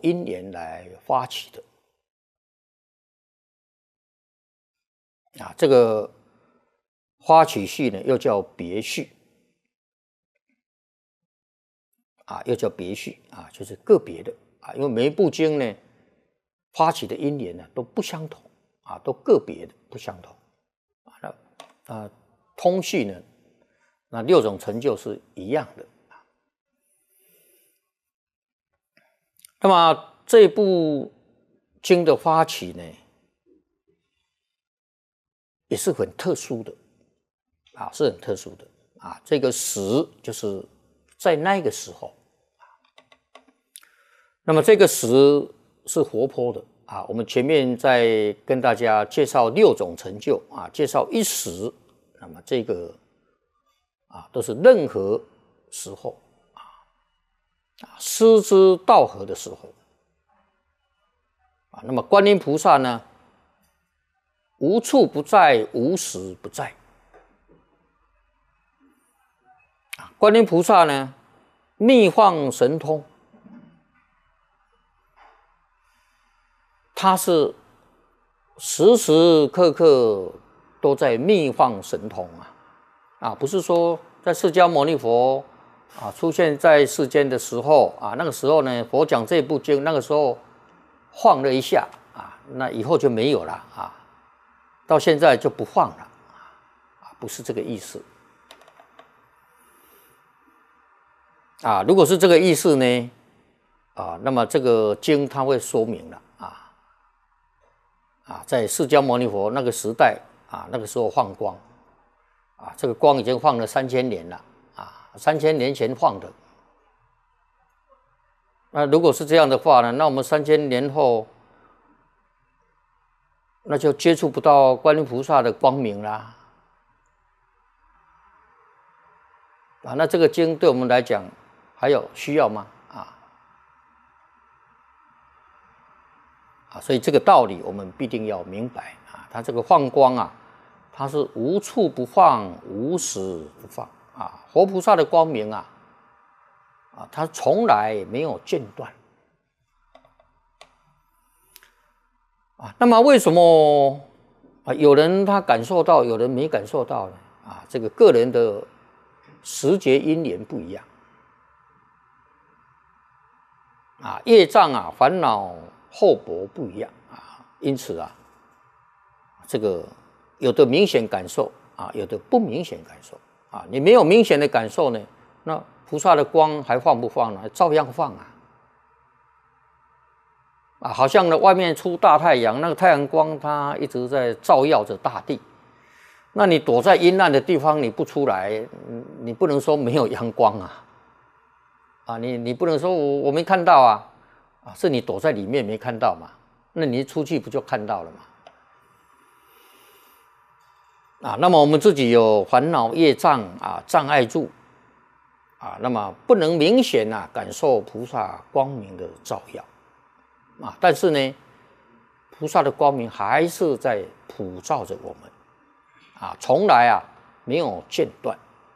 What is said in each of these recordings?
因缘来发起的。这个发起序呢，又叫别序，又叫别序就是个别的因为每一部经呢，发起的因缘呢都不相同都个别的不相同通序呢，那6种成就是一样的那么这部经的发起呢，也是很特殊的是很特殊的这个时就是在那个时候那么这个时是活泼的我们前面在跟大家介绍6种成就介绍一时，那么这个都是任何时候失之道合的时候那么观音菩萨呢，无处不在，无时不在观音菩萨呢，密放神通，他是时时刻刻都在密放神通不是说在释迦牟尼佛出现在世间的时候那个时候呢，佛讲这部经，那个时候晃了一下那以后就没有了到现在就不晃了不是这个意思如果是这个意思呢那么这个经它会说明了在释迦牟尼佛那个时代那个时候放光这个光已经放了3000年了3000年前放的。那如果是这样的话呢，那我们3000年后那就接触不到观音菩萨的光明啦那这个经对我们来讲还有需要吗所以这个道理我们必定要明白它这个放光它是无处不放，无时不放活菩萨的光明它从来没有间断那么为什么有人他感受到，有人没感受到呢这个个人的时节因缘不一样业障烦恼厚薄不一样因此这个有的明显感受有的不明显感受你没有明显的感受呢，那菩萨的光还放不放呢？照样放好像呢外面出大太阳，那个太阳光它一直在照耀着大地，那你躲在阴暗的地方你不出来，你不能说没有阳光你不能说我没看到是你躲在里面没看到嘛，那你出去不就看到了嘛那么我们自己有烦恼业障障碍住那么不能明显感受菩萨光明的照耀但是呢菩萨的光明还是在普照着我们从来没有间断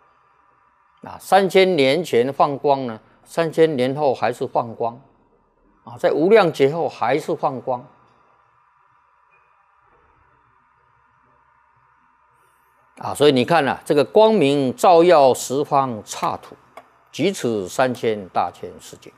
3000年前放光呢，3000年后还是放光在无量劫后还是放光所以你看这个光明照耀十方刹土，即此3000大千世界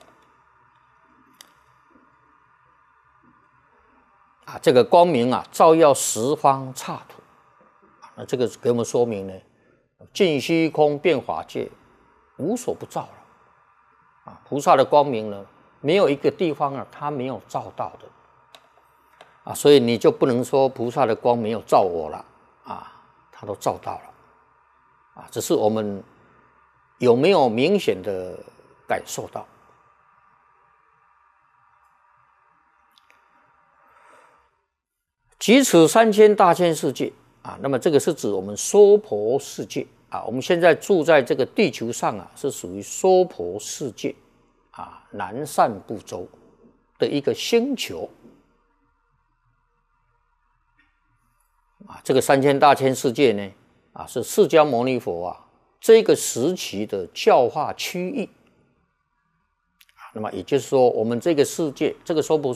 这个光明照耀十方刹土那这个给我们说明呢，尽虚空遍法界无所不照了菩萨的光明呢，没有一个地方他没有照到的所以你就不能说菩萨的光没有照我了他都照到了只是我们有没有明显的感受到即此3000大千世界那么这个是指我们娑婆世界我们现在住在这个地球上是属于娑婆世界南赡部洲的一个星球这个3000大千世界呢是释迦牟尼佛这个时期的教化区域那么也就是说，我们这个世界，这个娑婆